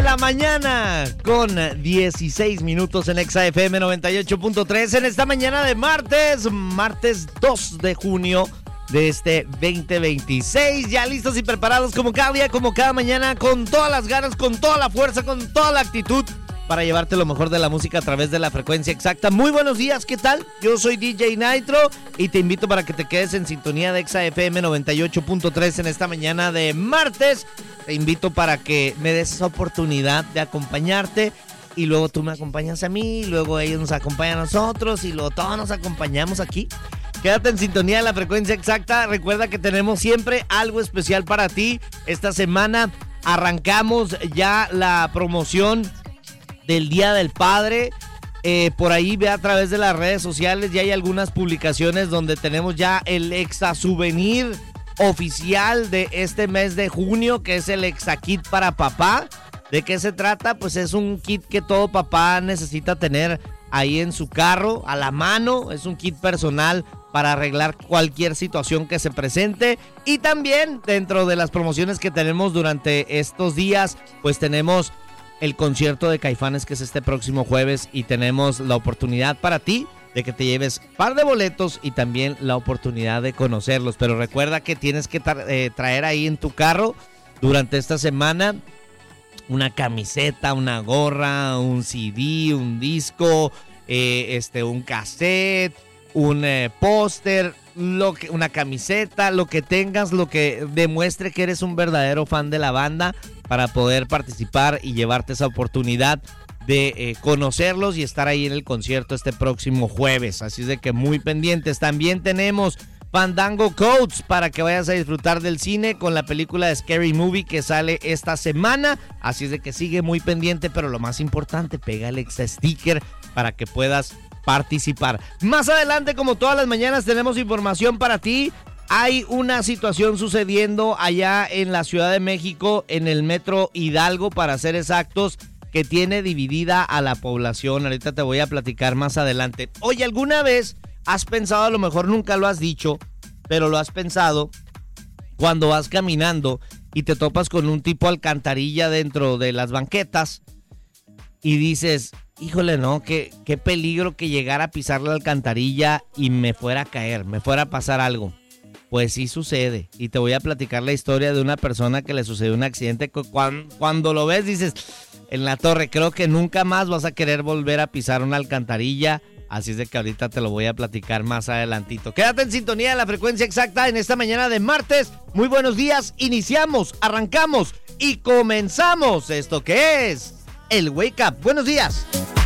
de la mañana con 16 minutos en Exa FM 98.3 en esta mañana de martes 2 de junio de este 2026. Ya listos y preparados como cada día, como cada mañana, con todas las ganas, con toda la fuerza, con toda la actitud para llevarte lo mejor de la música a través de la frecuencia exacta. Muy buenos días, ¿qué tal? Yo soy DJ Nitro y te invito para que te quedes en sintonía de Exa FM 98.3 en esta mañana de martes. Te invito para que me des esa oportunidad de acompañarte y luego tú me acompañas a mí, luego ellos nos acompañan a nosotros y luego todos nos acompañamos aquí. Quédate en sintonía de la frecuencia exacta. Recuerda que tenemos siempre algo especial para ti. Esta semana arrancamos ya la promoción del Día del Padre. Por ahí ve a través de las redes sociales, ya hay algunas publicaciones donde tenemos ya el Exa Souvenir oficial de este mes de junio, que es el Exa Kit para papá. ¿De qué se trata? Pues es un kit que todo papá necesita tener ahí en su carro, a la mano. Es un kit personal para arreglar cualquier situación que se presente. Y también dentro de las promociones que tenemos durante estos días, pues tenemos el concierto de Caifanes, que es este próximo jueves, y tenemos la oportunidad para ti de que te lleves par de boletos y también la oportunidad de conocerlos. Pero recuerda que tienes que traer ahí en tu carro durante esta semana una camiseta, una gorra, un CD, un disco, un cassette, un póster, una camiseta, lo que tengas, lo que demuestre que eres un verdadero fan de la banda, para poder participar y llevarte esa oportunidad de conocerlos y estar ahí en el concierto este próximo jueves. Así es de que muy pendientes. También tenemos Fandango Codes para que vayas a disfrutar del cine con la película de Scary Movie que sale esta semana. Así es de que sigue muy pendiente, pero lo más importante, pega el Exa Sticker para que puedas participar. Más adelante, como todas las mañanas, tenemos información para ti. Hay una situación sucediendo allá en la Ciudad de México, en el Metro Hidalgo, para ser exactos, que tiene dividida a la población. Ahorita te voy a platicar más adelante. Oye, ¿alguna vez has pensado, a lo mejor nunca lo has dicho, pero lo has pensado, cuando vas caminando y te topas con un tipo alcantarilla dentro de las banquetas y dices, híjole, no, qué peligro que llegara a pisar la alcantarilla y me fuera a caer, me fuera a pasar algo? Pues sí sucede, y te voy a platicar la historia de una persona que le sucedió un accidente. Cuando lo ves dices, en la torre, creo que nunca más vas a querer volver a pisar una alcantarilla. Así es de que ahorita te lo voy a platicar más adelantito. Quédate en sintonía de la frecuencia exacta en esta mañana de martes. Muy buenos días, iniciamos, arrancamos y comenzamos esto que es el Wake Up. Buenos días.